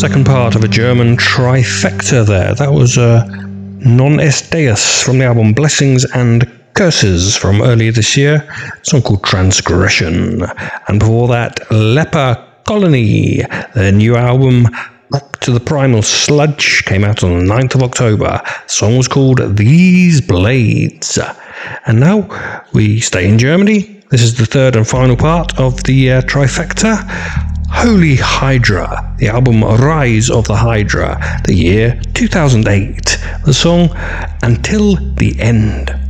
Second part of a German trifecta there. That was Non Est Deus from the album Blessings and Curses from earlier this year, a song called Transgression. And before that, Leper Colony, their new album Back to the Primal Sludge, came out on the 9th of October. The song was called These Blades. And now we stay in Germany. This is the third and final part of the trifecta. Holy Hydra, the album Rise of the Hydra, the year 2008. The song Until the End.